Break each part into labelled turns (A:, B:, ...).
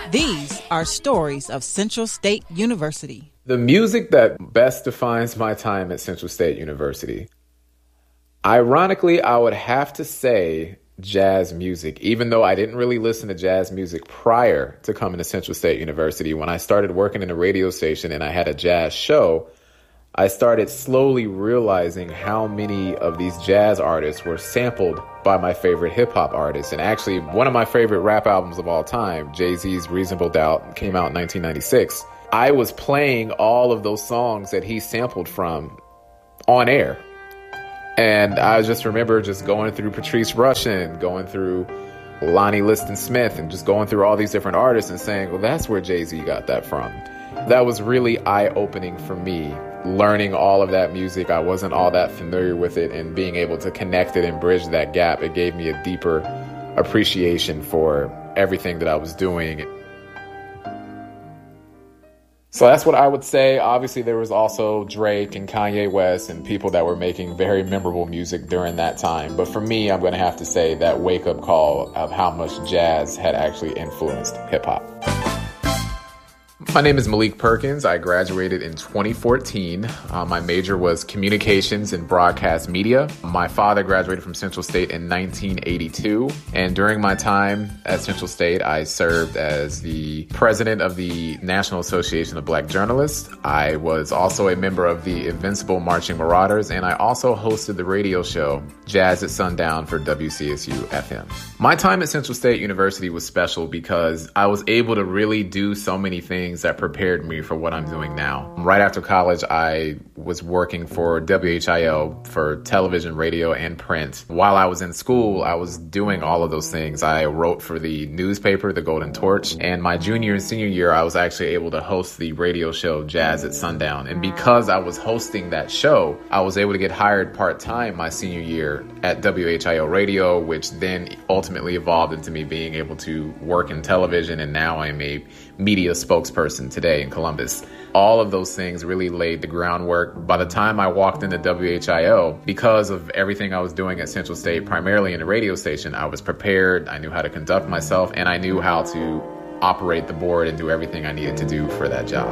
A: These are stories of Central State University.
B: The music that best defines my time at Central State University. Ironically, I would have to say jazz music, even though I didn't really listen to jazz music prior to coming to Central State University. When I started working in a radio station and I had a jazz show, I started slowly realizing how many of these jazz artists were sampled by my favorite hip-hop artists. And actually, one of my favorite rap albums of all time, Jay-Z's Reasonable Doubt, came out in 1996. I was playing all of those songs that he sampled from on air. And I just remember just going through Patrice Rushen, going through Lonnie Liston Smith, and just going through all these different artists and saying, well, that's where Jay-Z got that from. That was really eye-opening for me, learning all of that music. I wasn't all that familiar with it, and being able to connect it and bridge that gap, it gave me a deeper appreciation for everything that I was doing. So that's what I would say. Obviously, there was also Drake and Kanye West and people that were making very memorable music during that time. But for me, I'm going to have to say that wake-up call of how much jazz had actually influenced hip-hop. My name is Malik Perkins. I graduated in 2014. My major was communications and broadcast media. My father graduated from Central State in 1982. And during my time at Central State, I served as the president of the National Association of Black Journalists. I was also a member of the Invincible Marching Marauders, and I also hosted the radio show Jazz at Sundown for WCSU FM. My time at Central State University was special because I was able to really do so many things that prepared me for what I'm doing now. Right after college, I was working for WHIO for television, radio, and print. While I was in school, I was doing all of those things. I wrote for the newspaper, The Golden Torch, and my junior and senior year, I was actually able to host the radio show Jazz at Sundown. And because I was hosting that show, I was able to get hired part-time my senior year at WHIO Radio, which then ultimately evolved into me being able to work in television, and now I'm a media spokesperson today in Columbus. All of those things really laid the groundwork. By the time I walked into WHIO, because of everything I was doing at Central State, primarily in the radio station, I was prepared, I knew how to conduct myself, and I knew how to operate the board and do everything I needed to do for that job.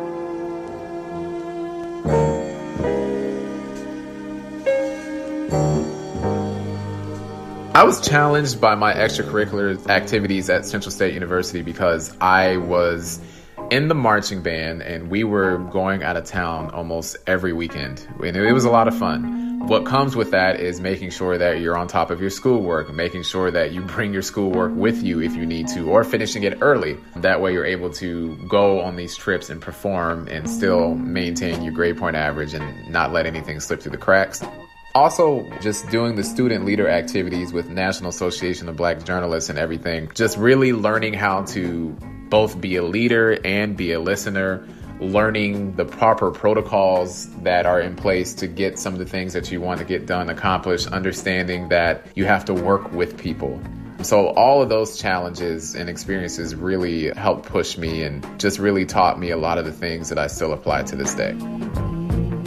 B: I was challenged by my extracurricular activities at Central State University because I was in the marching band and we were going out of town almost every weekend. And it was a lot of fun. What comes with that is making sure that you're on top of your schoolwork, making sure that you bring your schoolwork with you if you need to, or finishing it early. That way you're able to go on these trips and perform and still maintain your grade point average and not let anything slip through the cracks. Also, just doing the student leader activities with National Association of Black Journalists and everything, just really learning how to both be a leader and be a listener, learning the proper protocols that are in place to get some of the things that you want to get done accomplished, understanding that you have to work with people. So all of those challenges and experiences really helped push me and just really taught me a lot of the things that I still apply to this day.